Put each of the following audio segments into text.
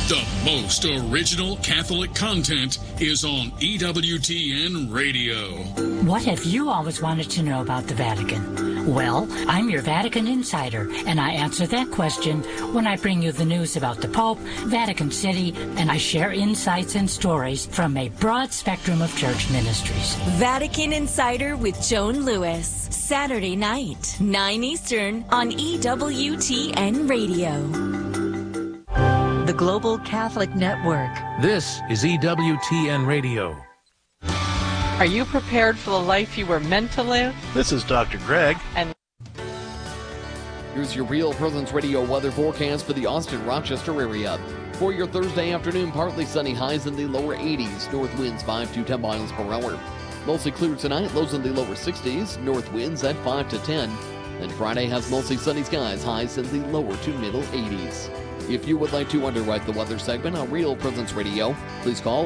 The most original Catholic content is on EWTN Radio. What have you always wanted to know about the Vatican? Well, I'm your Vatican insider, and I answer that question when I bring you the news about the Pope, Vatican City, and I share insights and stories from a broad spectrum of church ministries. Vatican Insider with Joan Lewis, Saturday night, 9 Eastern on EWTN Radio. The Global Catholic Network. This is EWTN Radio. Are you prepared for the life you were meant to live? This is Dr. Greg. And here's your Real Presence Radio weather forecast for the Austin-Rochester area. For your Thursday afternoon, partly sunny, highs in the lower 80s, north winds 5 to 10 miles per hour. Mostly clear tonight, lows in the lower 60s, north winds at 5 to 10. And Friday has mostly sunny skies, highs in the lower to middle 80s. If you would like to underwrite the weather segment on Real Presence Radio, please call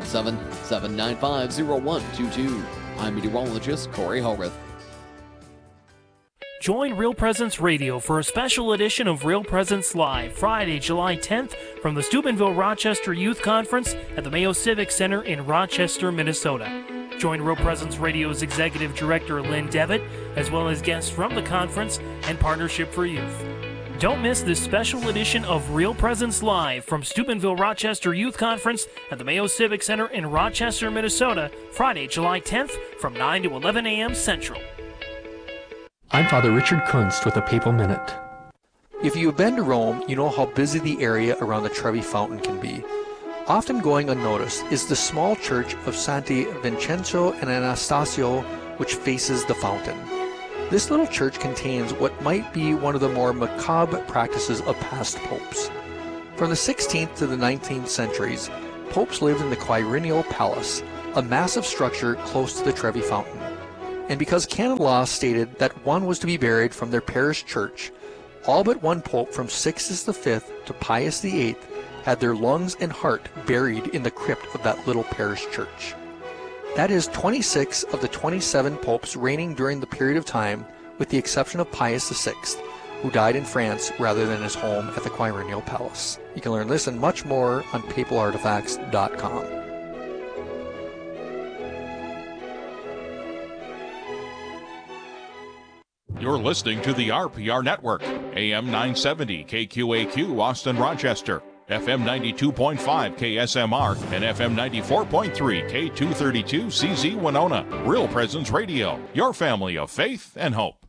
877-795-0122. I'm meteorologist Corey Hogarth. Join Real Presence Radio for a special edition of Real Presence Live, Friday, July 10th, from the Steubenville Rochester Youth Conference at the Mayo Civic Center in Rochester, Minnesota. Join Real Presence Radio's Executive Director Lynn Devitt, as well as guests from the conference and Partnership for Youth. Don't miss this special edition of Real Presence Live from Steubenville Rochester Youth Conference at the Mayo Civic Center in Rochester, Minnesota, Friday, July 10th from 9 to 11 a.m. Central. I'm Father Richard Kunst with a Papal Minute. If you've been to Rome, you know how busy the area around the Trevi Fountain can be. Often going unnoticed is the small church of Santi Vincenzo and Anastasio, which faces the fountain. This little church contains what might be one of the more macabre practices of past popes. From the 16th to the 19th centuries, popes lived in the Quirinial Palace, a massive structure close to the Trevi Fountain. And because canon law stated that one was to be buried from their parish church, all but one pope from Sixtus V to Pius VIII had their lungs and heart buried in the crypt of that little parish church. That is 26 of the 27 popes reigning during the period of time, with the exception of Pius VI, who died in France rather than his home at the Quirinial Palace. You can learn this and much more on papalartifacts.com. You're listening to the RPR Network, AM 970 KQAQ Austin Rochester, FM 92.5 KSMR, and FM 94.3 K232 CZ Winona. Real Presence Radio, your family of faith and hope.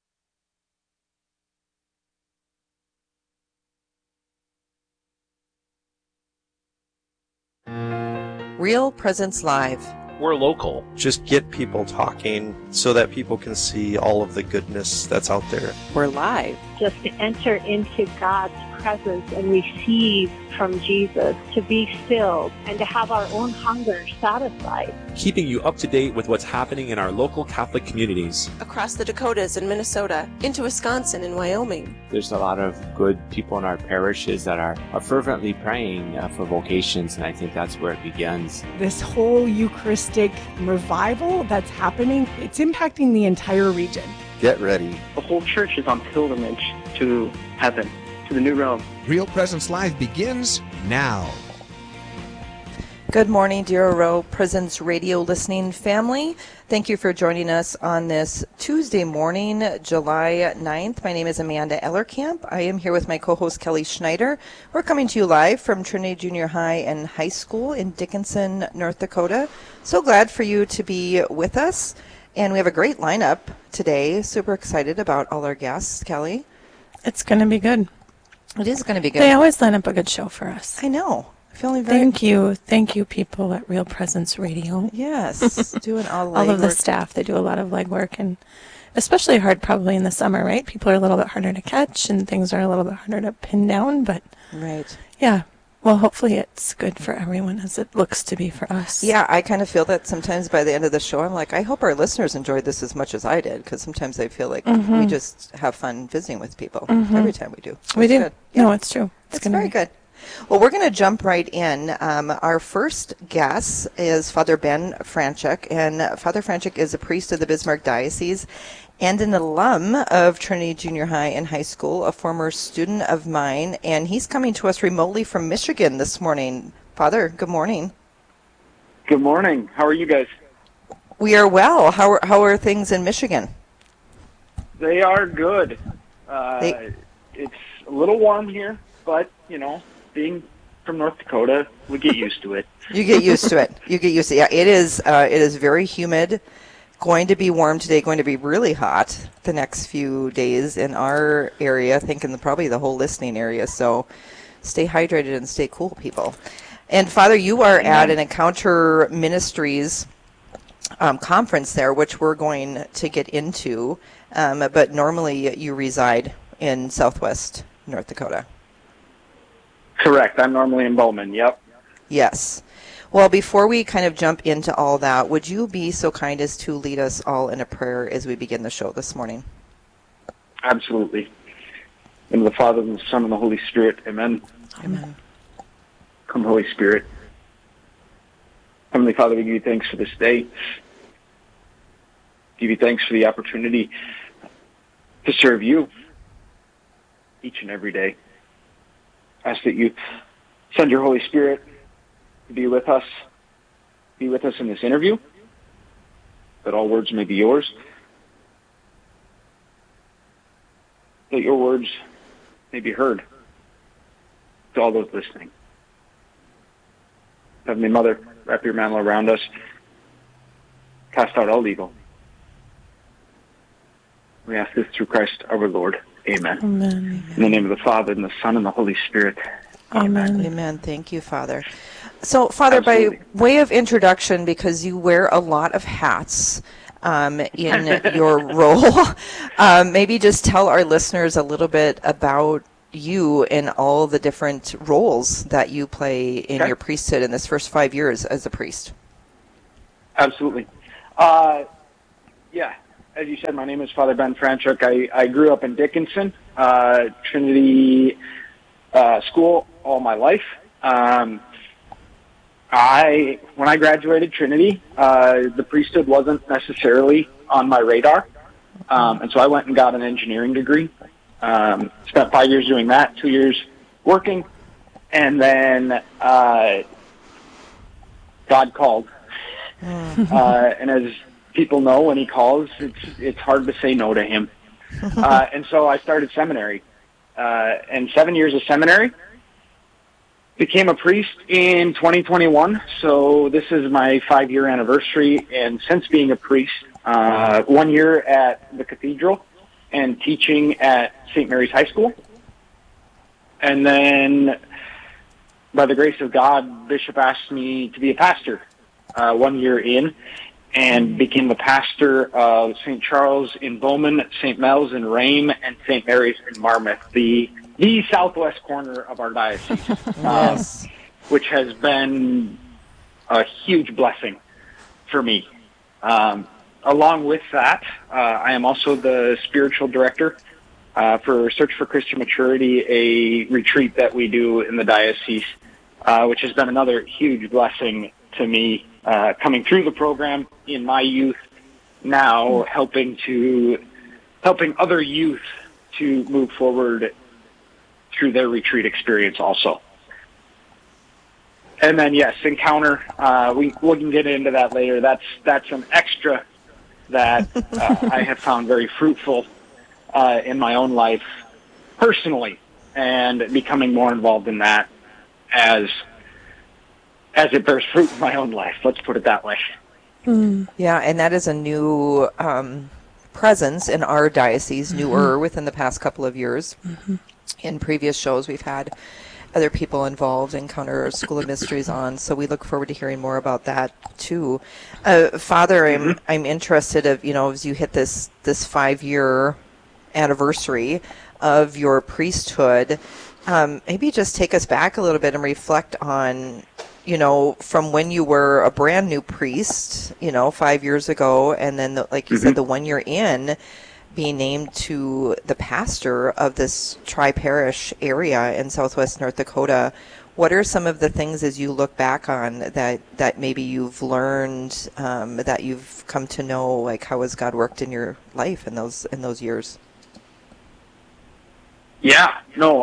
Real Presence Live. We're local. Just get people talking so that people can see all of the goodness that's out there. We're live. Just to enter into God's presence and receive from Jesus, to be filled and to have our own hunger satisfied. Keeping you up to date with what's happening in our local Catholic communities. Across the Dakotas and Minnesota, into Wisconsin and Wyoming. There's a lot of good people in our parishes that are fervently praying for vocations, and I think that's where it begins. This whole Eucharistic revival that's happening, it's impacting the entire region. Get ready. The whole church is on pilgrimage to heaven, to the new realm. Real Presence Live begins now. Good morning, dear Real Presence Radio listening family. Thank you for joining us on this Tuesday morning, July 9th. My name is Amanda Ellerkamp. I am here with my co-host Kelly Schneider. We're coming to you live from Trinity Junior High and High School in Dickinson, North Dakota. So glad for you to be with us. And we have a great lineup today. Super excited about all our guests, Kelly. It's going to be good. It is going to be good. They always line up a good show for us. I know. Feeling very. Thank you, people at Real Presence Radio. Yes, doing all of the staff. They do a lot of legwork, and especially hard probably in the summer, right? People are a little bit harder to catch, and things are a little bit harder to pin down. But right, yeah. Well, hopefully it's good for everyone, as it looks to be for us. Yeah, I kind of feel that sometimes by the end of the show, I'm like, I hope our listeners enjoyed this as much as I did, because sometimes I feel like we just have fun visiting with people every time we do. We do. Good. Yeah. No, it's true. It's very good. Well, we're going to jump right in. Our first guest is Father Ben Franchuk, and Father Franchuk is a priest of the Bismarck Diocese, and an alum of Trinity Junior High and High School, a former student of mine, and he's coming to us remotely from Michigan this morning. Father, good morning. Good morning. How are you guys? We are well. How are things in Michigan? They are good. It's a little warm here, but, being from North Dakota, we get used to it. You get used to it. Yeah, it is very humid. Going to be warm today, going to be really hot the next few days in our area, thinking probably the whole listening area. So stay hydrated and stay cool, people. And Father, you are at an Encounter Ministries conference there, which we're going to get into. But normally you reside in Southwest North Dakota. Correct. I'm normally in Bowman. Yep. Yes. Well, before we kind of jump into all that, would you be so kind as to lead us all in a prayer as we begin the show this morning? Absolutely. In the Father, and the Son, and the Holy Spirit. Amen. Amen. Come, Holy Spirit. Heavenly Father, we give you thanks for this day. Give you thanks for the opportunity to serve you each and every day. Ask that you send your Holy Spirit to be with us in this interview, that all words may be yours, that your words may be heard to all those listening. Heavenly Mother, wrap your mantle around us, cast out all evil. We ask this through Christ our Lord. Amen. Amen. In the name of the Father, and the Son, and the Holy Spirit. Amen. Amen. Thank you, Father. So, Father, Absolutely. by way of introduction, because you wear a lot of hats in your role, maybe just tell our listeners a little bit about you and all the different roles that you play in your priesthood in this first 5 years as a priest. Absolutely. Yeah, as you said, my name is Father Ben Franchuk. I grew up in Dickinson, Trinity School all my life. When I graduated Trinity, the priesthood wasn't necessarily on my radar, and so I went and got an engineering degree. Spent 5 years doing that, 2 years working, and then God called. And as people know, when he calls, it's hard to say no to him. And so I started seminary, and 7 years of seminary. Became a priest in 2021, so this is my 5-year anniversary, and since being a priest, 1 year at the cathedral and teaching at St. Mary's High School. And then, by the grace of God, Bishop asked me to be a pastor 1 year in, and became the pastor of St. Charles in Bowman, St. Mel's in Rame, and St. Mary's in Marmouth, the southwest corner of our diocese, Yes. which has been a huge blessing for me. Along with that, I am also the spiritual director for Search for Christian Maturity, a retreat that we do in the diocese, which has been another huge blessing to me, coming through the program in my youth, now helping other youth to move forward through their retreat experience also. And then, yes, Encounter, we can get into that later. That's an extra that I have found very fruitful in my own life personally, and becoming more involved in that as it bears fruit in my own life. Let's put it that way. Yeah, and that is a new presence in our diocese, newer within the past couple of years. In previous shows, we've had other people involved, Encounter School of Mysteries on, so we look forward to hearing more about that too. Father, I'm interested as you hit this 5-year anniversary of your priesthood, maybe just take us back a little bit and reflect on, from when you were a brand new priest, 5 years ago, and then like you said, the 1 year in, being named to the pastor of this tri-parish area in southwest North Dakota. What are some of the things as you look back on that maybe you've learned, that you've come to know, like how has God worked in your life in those years? Yeah, no,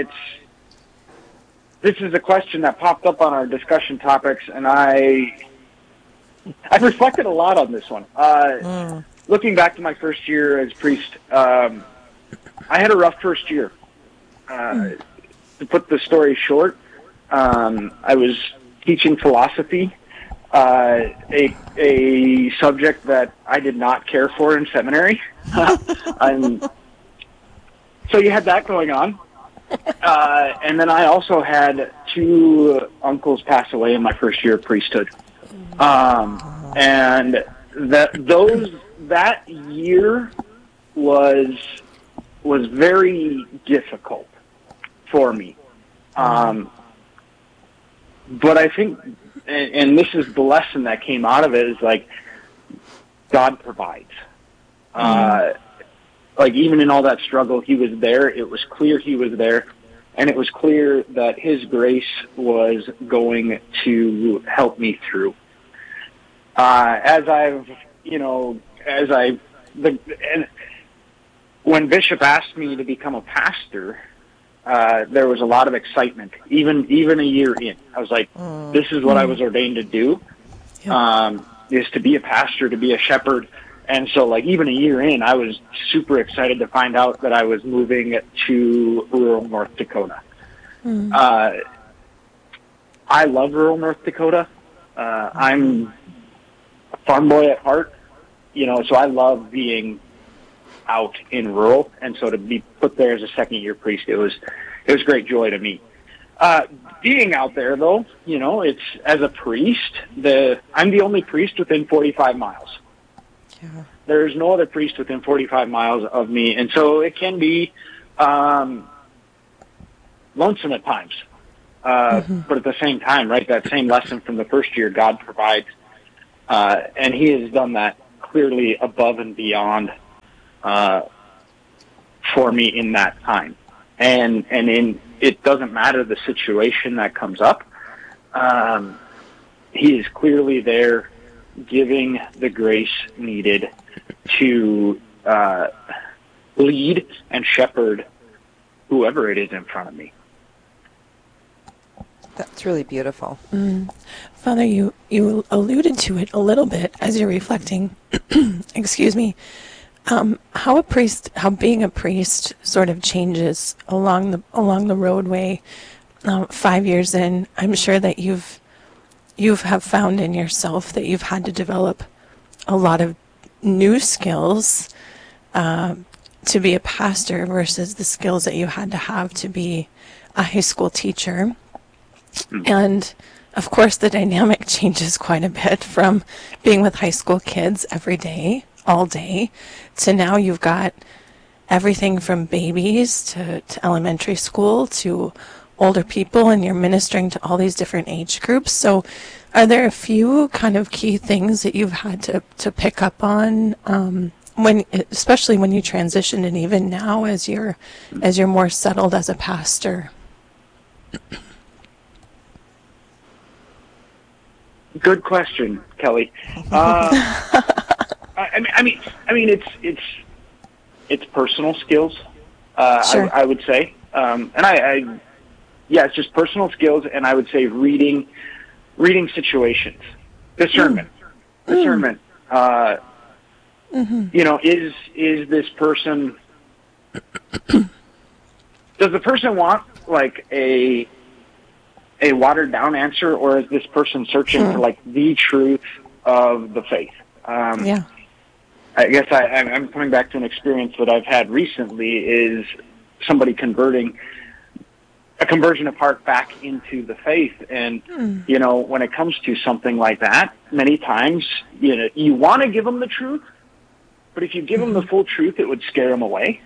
this is a question that popped up on our discussion topics, and I've reflected a lot on this one. Looking back to my first year as priest, I had a rough first year. To put the story short, I was teaching philosophy, a subject that I did not care for in seminary. So you had that going on. And then I also had 2 uncles pass away in my first year of priesthood. And that year was very difficult for me. But I think, and this is the lesson that came out of it, is like, God provides. Like, even in all that struggle, he was there. It was clear he was there. And it was clear that his grace was going to help me through. When Bishop asked me to become a pastor, there was a lot of excitement, even a year in. I was like, this is what I was ordained to do, is to be a pastor, to be a shepherd. And so, like, even a year in, I was super excited to find out that I was moving to rural North Dakota. I love rural North Dakota. I'm a farm boy at heart, so I love being out in rural. And so to be put there as a second-year priest, it was great joy to me. Being out there, though, it's, as a priest, I'm the only priest within 45 miles. Yeah. There's no other priest within 45 miles of me, and so it can be lonesome at times. But at the same time, right, that same lesson from the first year, God provides, and he has done that clearly above and beyond for me in that time. And it doesn't matter the situation that comes up. He is clearly there, giving the grace needed to lead and shepherd whoever it is in front of me. That's really beautiful. Father, you alluded to it a little bit as you're reflecting. Excuse me. How being a priest sort of changes along the roadway. 5 years in, I'm sure that you have found in yourself that you've had to develop a lot of new skills to be a pastor versus the skills that you had to have to be a high school teacher. And of course the dynamic changes quite a bit from being with high school kids every day, all day, to now you've got everything from babies to elementary school to older people, and you're ministering to all these different age groups. So are there a few kind of key things that you've had to pick up on, especially when you transitioned, and even now as you're more settled as a pastor? Good question, Kelly. I mean, it's personal skills. Sure. I would say, it's just personal skills, and I would say reading situations, discernment. Is this person? Does the person want like a watered down answer, or is this person searching for like the truth of the faith? I guess I'm coming back to an experience that I've had recently, is somebody converting a conversion of heart back into the faith. And, when it comes to something like that, many times, you want to give them the truth, but if you give them the full truth, it would scare them away.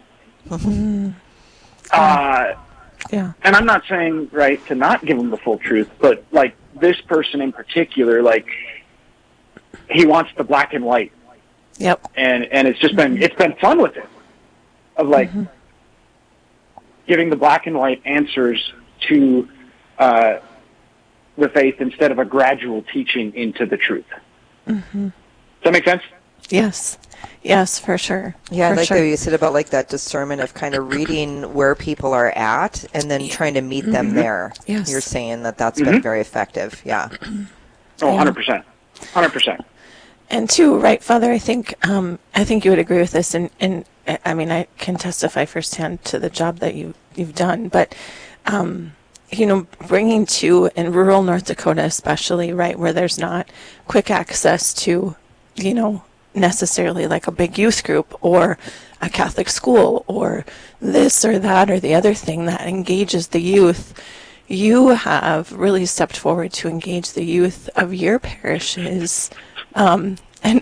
And I'm not saying, right, to not give them the full truth, but like this person in particular, like he wants the black and white. Yep. And it's just been fun with it, of like giving the black and white answers to the faith instead of a gradual teaching into the truth. Mm-hmm. Does that make sense? Yes, for sure. Yeah, for like sure. that you said about like that discernment of kind of reading where people are at and then trying to meet them there. Yes. You're saying that's been very effective. Yeah. Oh, 100%. 100%. And too, right, Father, I think you would agree with this, and I mean, I can testify firsthand to the job that you've done, but bringing to, in rural North Dakota especially, right, where there's not quick access to, necessarily like a big youth group or a Catholic school or this or that or the other thing that engages the youth, you have really stepped forward to engage the youth of your parishes, and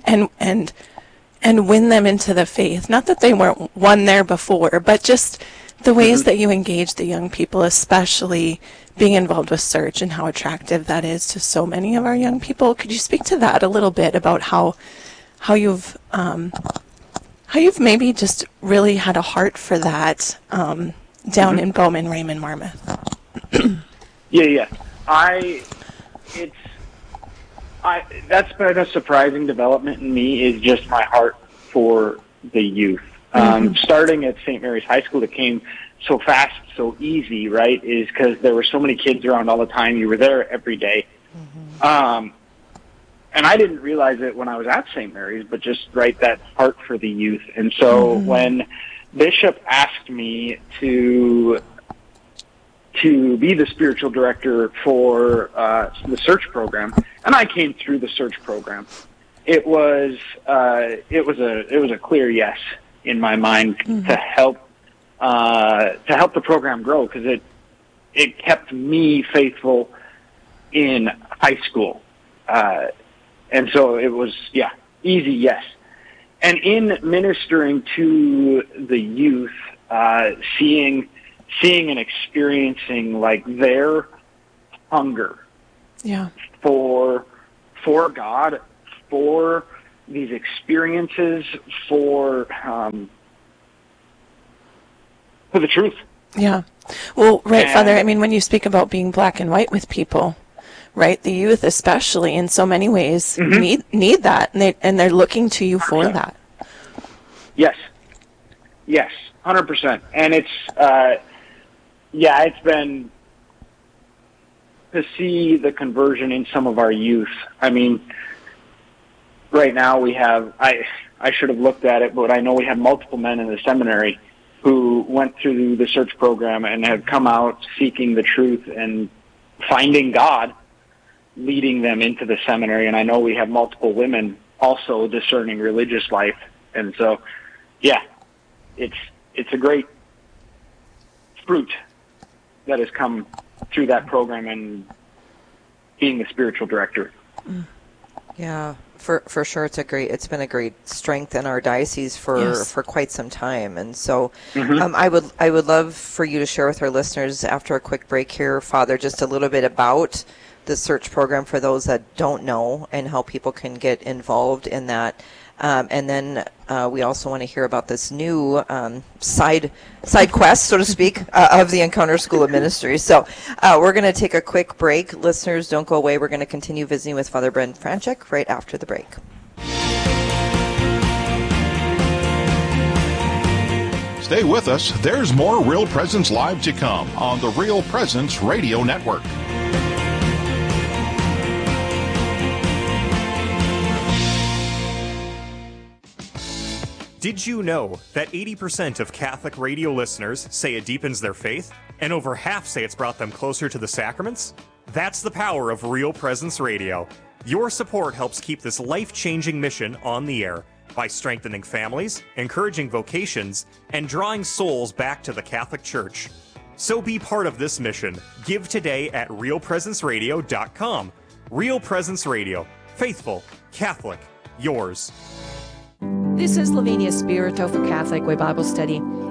win them into the faith. Not that they weren't won there before, but just the ways that you engage the young people, especially being involved with Search and how attractive that is to so many of our young people. Could you speak to that a little bit about how you've maybe just really had a heart for that down in Bowman, Raymond, Marmarth? Yeah. That's been a surprising development in me, is just my heart for the youth. Starting at St. Mary's High School, it came so fast, so easy, right, is because there were so many kids around all the time. You were there every day. And I didn't realize it when I was at St. Mary's, but just, right, that heart for the youth. And so when Bishop asked me to be the spiritual director for the Search program, and I came through the Search program, it was a clear yes in my mind to help the program grow, because it kept me faithful in high school, and so it was easy yes. And in ministering to the youth, seeing and experiencing like their hunger for God, for these experiences, for the truth. Yeah. Well, right, Father, I mean, when you speak about being black and white with people, right, the youth especially in so many ways need that, and they're looking to you for that. Yes, 100%. And it's it's been to see the conversion in some of our youth. I mean, right now we have, I should have looked at it, but I know we have multiple men in the seminary who went through the Search program and have come out seeking the truth and finding God, leading them into the seminary. And I know we have multiple women also discerning religious life. And so, it's a great fruit that has come through that program and being the spiritual director. Yeah, for sure. It's been a great strength in our diocese for quite some time. And so I would love for you to share with our listeners after a quick break here, Father, just a little bit about the Search program for those that don't know and how people can get involved in that. And then we also want to hear about this new side quest, so to speak, of the Encounter School of Ministry. So we're going to take a quick break. Listeners, don't go away. We're going to continue visiting with Father Brendan Franchuk right after the break. Stay with us. There's more Real Presence Live to come on the Real Presence Radio Network. Did you know that 80% of Catholic radio listeners say it deepens their faith, and over half say it's brought them closer to the sacraments? That's the power of Real Presence Radio. Your support helps keep this life-changing mission on the air by strengthening families, encouraging vocations, and drawing souls back to the Catholic Church. So be part of this mission. Give today at realpresenceradio.com. Real Presence Radio. Faithful, Catholic, yours. This is Lavinia Spirito for Catholic Way Bible Study.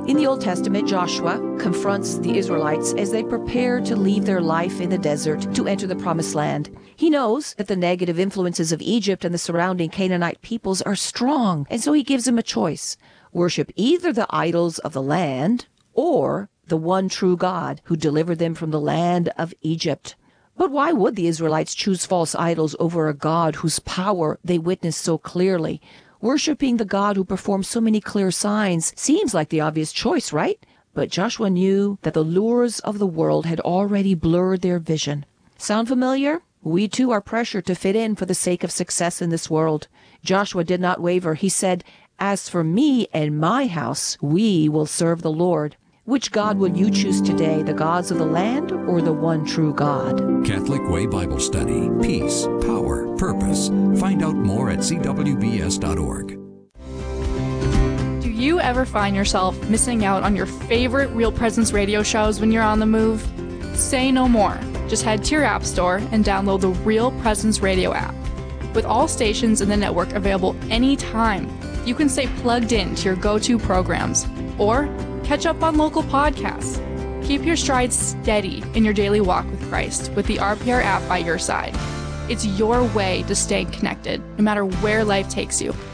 In the Old Testament, Joshua confronts the Israelites as they prepare to leave their life in the desert to enter the Promised Land. He knows that the negative influences of Egypt and the surrounding Canaanite peoples are strong, and so he gives them a choice. Worship either the idols of the land or the one true God who delivered them from the land of Egypt. But why would the Israelites choose false idols over a God whose power they witnessed so clearly? Worshipping the God who performs so many clear signs seems like the obvious choice, right? But Joshua knew that the lures of the world had already blurred their vision. Sound familiar? We too are pressured to fit in for the sake of success in this world. Joshua did not waver. He said, "As for me and my house, we will serve the Lord." Which God will you choose today, the gods of the land or the one true God? Catholic Way Bible Study. Peace, power, purpose. Find out more at cwbs.org. Do you ever find yourself missing out on your favorite Real Presence radio shows when you're on the move? Say no more. Just head to your app store and download the Real Presence radio app. With all stations in the network available anytime, you can stay plugged in to your go-to programs or catch up on local podcasts. Keep your strides steady in your daily walk with Christ with the RPR app by your side. It's your way to stay connected, no matter where life takes you.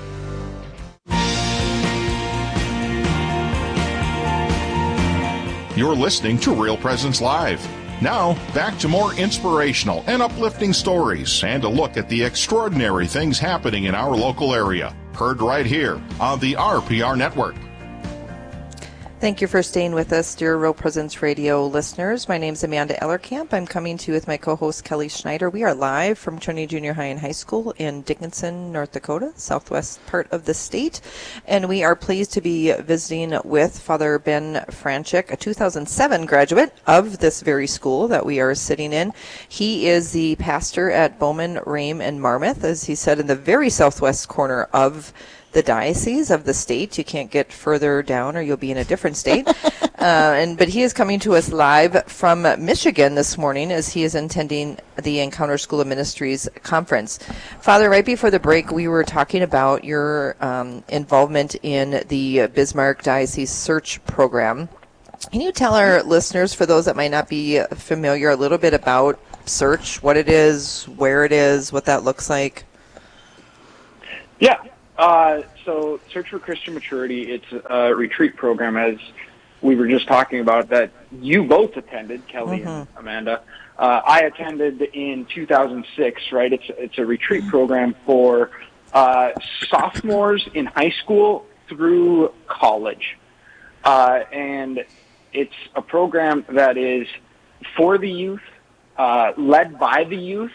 You're listening to Real Presence Live. Now, back to more inspirational and uplifting stories and a look at the extraordinary things happening in our local area. Heard right here on the RPR Network. Thank you for staying with us, dear Real Presence Radio listeners. My name is Amanda Ellerkamp. I'm coming to you with my co-host Kelly Schneider. We are live from Trinity Junior High and High School in Dickinson, North Dakota, southwest part of the state. And we are pleased to be visiting with Father Ben Franchik, a 2007 graduate of this very school that we are sitting in. He is the pastor at Bowman, Rame, and Marmarth, as he said, in the very southwest corner of the diocese of the state. You can't get further down or you'll be in a different state. But he is coming to us live from Michigan this morning as he is attending the Encounter School of Ministries conference. Father, right before the break, we were talking about your involvement in the Bismarck Diocese Search Program. Can you tell our listeners, for those that might not be familiar, a little bit about Search, what it is, where it is, what that looks like? Yeah. So Search for Christian Maturity, it's a retreat program, as we were just talking about, that you both attended, Kelly and Amanda. I attended in 2006, right? It's a retreat program for sophomores in high school through college. And it's a program that is for the youth, led by the youth,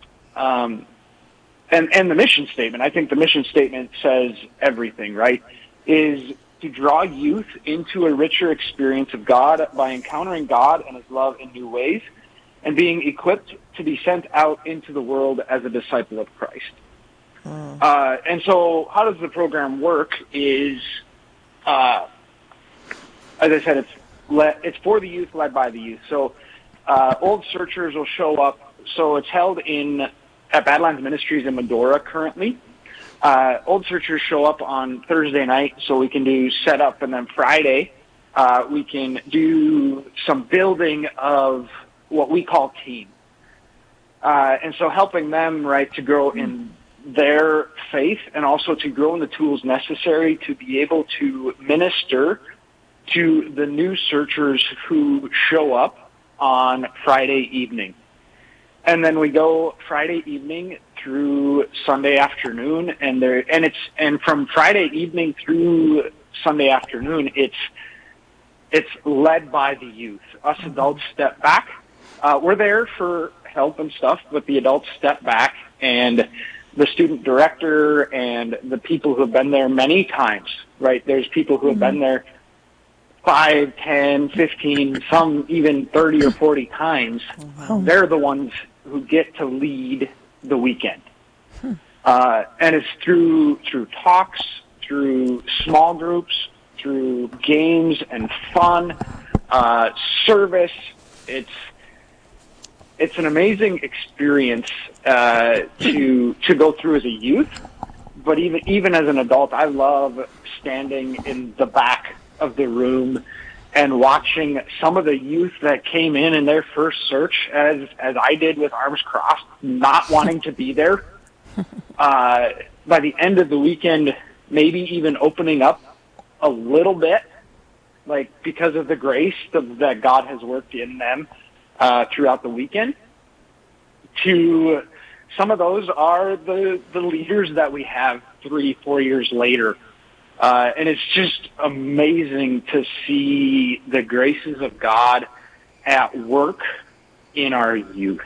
and the mission statement, I think the mission statement says everything, right, is to draw youth into a richer experience of God by encountering God and His love in new ways and being equipped to be sent out into the world as a disciple of Christ. And so how does the program work is, as I said, it's for the youth, led by the youth. So old searchers will show up. So it's held at Badlands Ministries in Medora currently. Old searchers show up on Thursday night, so we can do setup, and then Friday we can do some building of what we call team. And so helping them, right, to grow in their faith and also to grow in the tools necessary to be able to minister to the new searchers who show up on Friday evening. And then we go Friday evening through Sunday afternoon, and from Friday evening through Sunday afternoon, it's led by the youth. Us adults step back. We're there for help and stuff, but the adults step back, and the student director and the people who have been there many times, right? There's people who have been there 5, 10, 15, some even 30 or 40 times. Wow. They're the ones who get to lead the weekend. And it's through talks, through small groups, through games and fun, service. It's an amazing experience to go through as a youth, but even as an adult, I love standing in the back of the room and watching some of the youth that came in their first search, as I did with arms crossed, not wanting to be there. By the end of the weekend, maybe even opening up a little bit, like because of the grace that God has worked in them throughout the weekend. To some of those are the leaders that we have 3-4 years later. And it's just amazing to see the graces of God at work in our youth.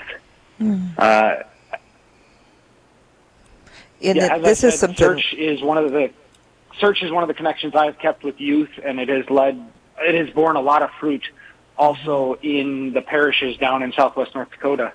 Search is one of the connections I have kept with youth, and it has borne a lot of fruit also in the parishes down in Southwest North Dakota,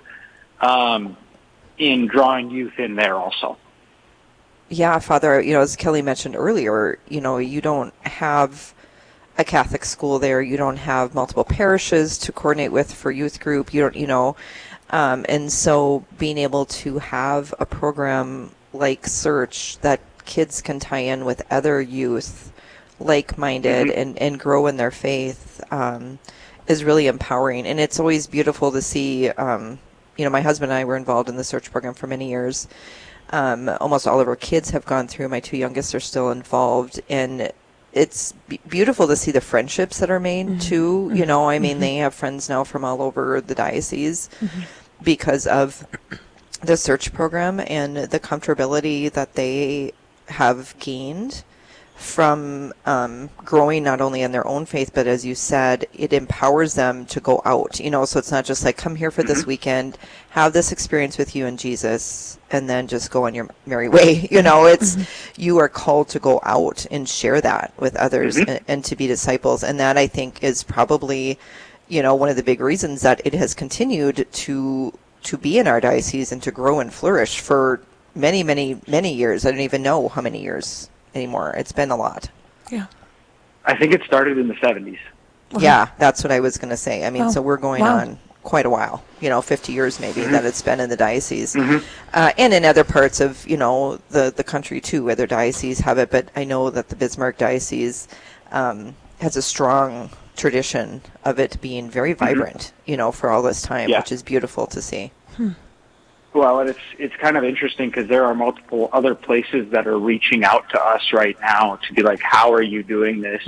in drawing youth in there also. Yeah, Father, as Kelly mentioned earlier, you don't have a Catholic school there. You don't have multiple parishes to coordinate with for youth group. You don't, and so being able to have a program like Search that kids can tie in with other youth like-minded and grow in their faith is really empowering. And it's always beautiful to see, my husband and I were involved in the Search program for many years. Almost all of our kids have gone through. My 2 youngest are still involved, and it's beautiful to see the friendships that are made too. They have friends now from all over the diocese because of the Search program and the comfortability that they have gained from growing not only in their own faith, but as you said, it empowers them to go out, so it's not just like, come here for this weekend, have this experience with you and Jesus, and then just go on your merry way. It's, you are called to go out and share that with others and to be disciples. And that, I think, is probably, one of the big reasons that it has continued to be in our diocese and to grow and flourish for many, many, many years. I don't even know how many years anymore. It's been a lot. Yeah. I think it started in the 70s. Yeah, that's what I was going to say. So we're going on quite a while, 50 years maybe that it's been in the diocese. And in other parts of, the country too, where their dioceses have it. But I know that the Bismarck Diocese has a strong tradition of it being very vibrant, for all this time, which is beautiful to see. Well, it's kind of interesting because there are multiple other places that are reaching out to us right now to be like, how are you doing this?